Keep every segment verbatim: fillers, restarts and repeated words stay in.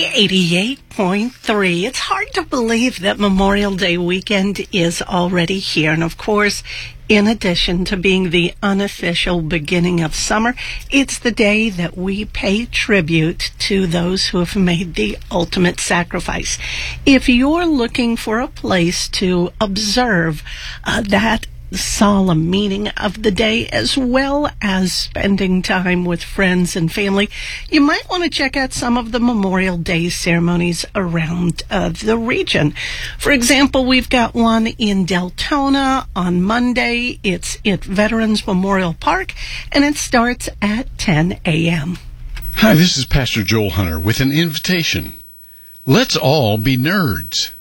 eighty-eight point three. It's hard to believe that Memorial Day weekend is already here. And of course, in addition to being the unofficial beginning of summer, it's the day that we pay tribute to those who have made the ultimate sacrifice. If you're looking for a place to observe uh, that solemn meaning of the day, as well as spending time with friends and family, you might want to check out some of the Memorial Day ceremonies around uh, the region. For example, we've got one in Deltona on Monday. It's at Veterans Memorial Park, and it starts at ten a.m. Hi, this is Pastor Joel Hunter with an invitation. Let's all be nerds.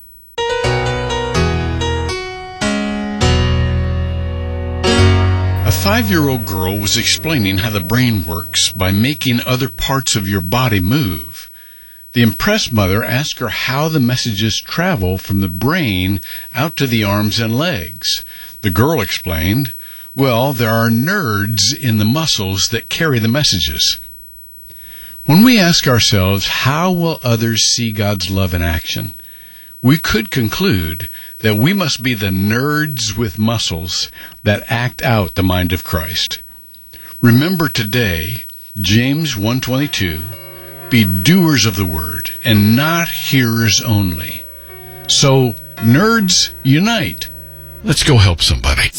A five-year-old girl was explaining how the brain works by making other parts of your body move. The impressed mother asked her how the messages travel from the brain out to the arms and legs. The girl explained, well, there are nerds in the muscles that carry the messages. When we ask ourselves, how will others see God's love in action? We could conclude that we must be the nerds with muscles that act out the mind of Christ. Remember today, James one twenty-two, be doers of the word and not hearers only. So, nerds, unite. Let's go help somebody.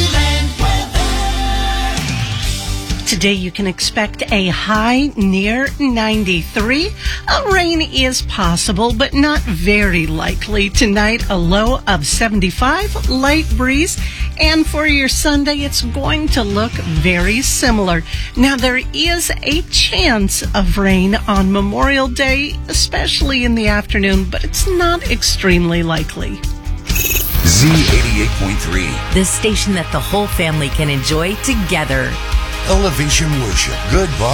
Today you can expect a high near ninety-three. A rain is possible, but not very likely. Tonight, a low of seventy-five, light breeze. And for your Sunday, it's going to look very similar. Now, there is a chance of rain on Memorial Day, especially in the afternoon, but it's not extremely likely. Z eighty-eight point three. The station that the whole family can enjoy together. Elevation Worship. Good vibes.